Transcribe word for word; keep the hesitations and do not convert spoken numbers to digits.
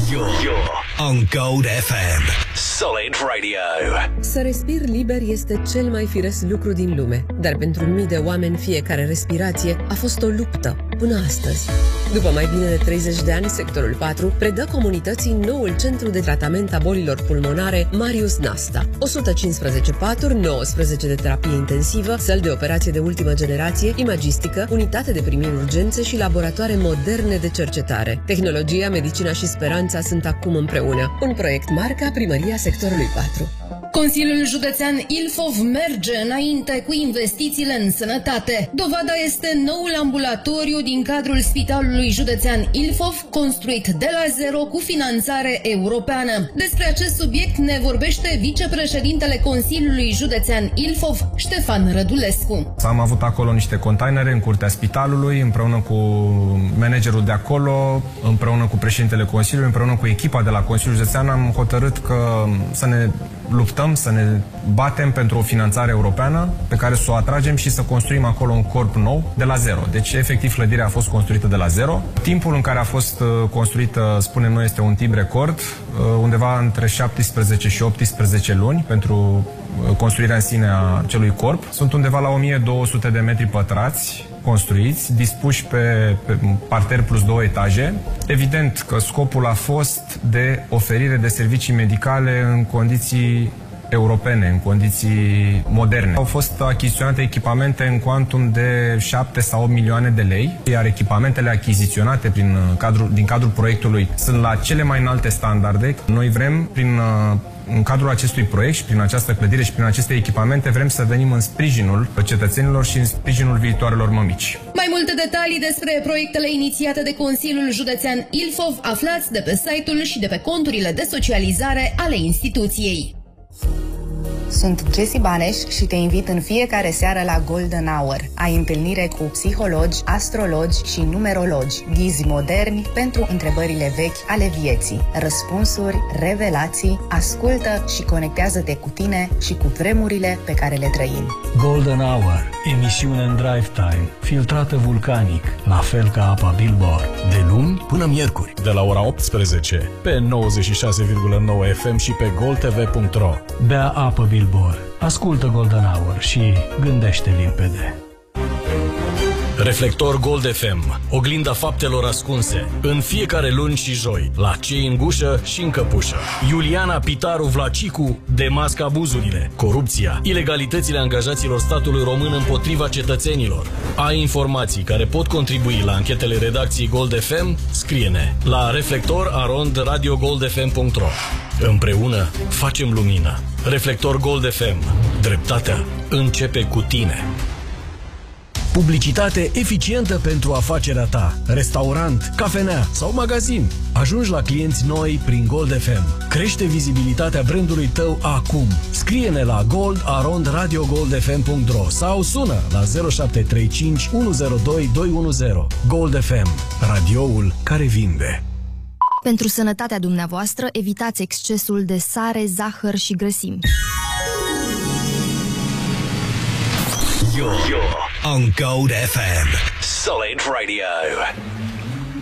You're, you're on Gold F M. Solid Radio. Să respiri liber este cel mai firesc lucru din lume, dar pentru mii de oameni fiecare respirație a fost o luptă până astăzi. După mai bine de treizeci de ani, sectorul patru predă comunității noul centru de tratament a bolilor pulmonare Marius Nasta. o sută cincisprezece paturi, nouăsprezece de terapie intensivă, săli de operație de ultimă generație, imagistică, unitate de primiri urgențe și laboratoare moderne de cercetare. Tehnologia, medicina și speranța sunt acum împreună. Un proiect marca Primăria Sectorului patru. Consiliul Județean Ilfov merge înainte cu investițiile în sănătate. Dovada este noul ambulatoriu din cadrul Spitalului Județean Ilfov, construit de la zero cu finanțare europeană. Despre acest subiect ne vorbește vicepreședintele Consiliului Județean Ilfov, Ștefan Rădulescu. Am avut acolo niște containere în curtea spitalului, împreună cu managerul de acolo, împreună cu președintele Consiliului, împreună cu echipa de la Consiliul Județean, am hotărât că să ne luptăm, să ne batem pentru o finanțare europeană pe care să o atragem și să construim acolo un corp nou de la zero. Deci, efectiv, clădirea a fost construită de la zero. Timpul în care a fost construită, spunem noi, este un timp record, undeva între șaptesprezece și optsprezece luni pentru construirea în sine a acelui corp. Sunt undeva la o mie două sute de metri pătrați construiți, dispuși pe, pe parter plus două etaje. Evident că scopul a fost de oferire de servicii medicale în condiții europene, în condiții moderne. Au fost achiziționate echipamente în cuantum de șapte sau opt milioane de lei, iar echipamentele achiziționate prin cadrul, din cadrul proiectului sunt la cele mai înalte standarde. Noi vrem, prin în cadrul acestui proiect și prin această clădire și prin aceste echipamente, vrem să venim în sprijinul cetățenilor și în sprijinul viitoarelor mămici. Mai multe detalii despre proiectele inițiate de Consiliul Județean Ilfov aflați de pe site-ul și de pe conturile de socializare ale instituției. Sunt Jessie Baneș și te invit în fiecare seară la Golden Hour. Ai întâlnire cu psihologi, astrologi și numerologi, ghizi moderni pentru întrebările vechi ale vieții, răspunsuri, revelații, ascultă și conectează-te cu tine și cu vremurile pe care le trăim. Golden Hour, emisiune în drive time, filtrată vulcanic, la fel ca apa Billboard, de luni până miercuri, de la ora optsprezece, pe nouăzeci și șase virgulă nouă F M și pe gold t v punct r o. Bea apă Billboard, ascultă Golden Hour și gândește limpede. Reflector Gold F M, oglinda faptelor ascunse, în fiecare luni și joi, la Cei în gușă și în căpușă. Iuliana Pitaru Vlacicu demască abuzurile, corupția, ilegalitățile angajaților statului român împotriva cetățenilor. Ai informații care pot contribui la anchetele redacției Gold F M? Scrie-ne la reflector arond radio gold f m punct r o. Împreună facem lumină. Reflector Gold F M. Dreptatea începe cu tine. Publicitate eficientă pentru afacerea ta, restaurant, cafenea sau magazin. Ajungi la clienți noi prin Gold F M. Crește vizibilitatea brandului tău acum. Scrie-ne la gold arond radio gold f m punct r o sau sună la zero șapte trei cinci unu zero doi doi unu zero. Gold F M, radioul care vinde. Pentru sănătatea dumneavoastră, evitați excesul de sare, zahăr și grăsimi. You're, you're on Gold F M. Solid Radio.